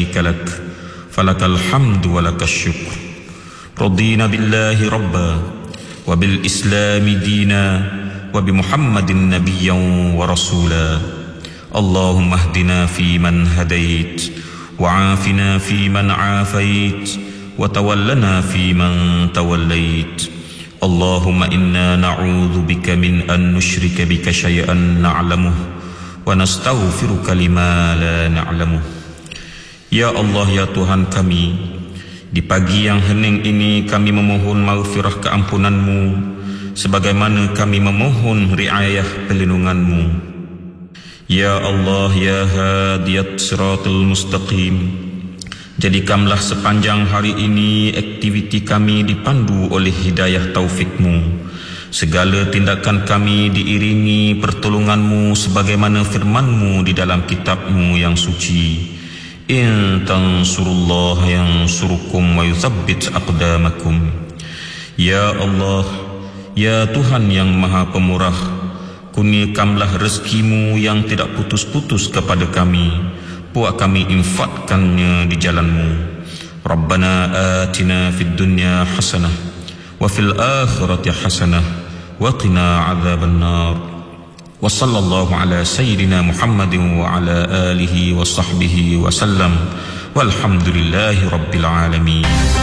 شريك لك فلك الحمد ولك الشكر. رضينا بالله ربا وبالإسلام دينا وبمحمد نبيا ورسولا. اللهم اهدنا فيمن هديت وعافنا فيمن عافيت وتولنا فيمن توليت. اللهم إنا نعوذ بك من أن نشرك بك شيئا نعلمه ونستغفرك لما لا نعلمه. Ya Allah, ya Tuhan kami, di pagi yang hening ini kami memohon maghfirah keampunan-Mu sebagaimana kami memohon riayah perlindungan-Mu. Ya Allah, ya hadiyat siratul mustaqim, jadikanlah sepanjang hari ini aktiviti kami dipandu oleh hidayah taufik-Mu. Segala tindakan kami diiringi pertolongan-Mu sebagaimana firman-Mu di dalam kitab-Mu yang suci. In tansurullah yansurukum wa yuthabbit aqdamakum. Ya Allah, ya Tuhan yang Maha Pemurah, kurniakanlah rezeki-Mu yang tidak putus-putus kepada kami, buat kami infakkannya di jalan-Mu. Rabbana atina fid dunya hasanah wa fil akhirati hasanah wa qina adzaban nar. Wa sallallahu ala sayyidina Muhammadin wa ala alihi wa sahbihi wa sallam. Walhamdulillahi rabbil alamin.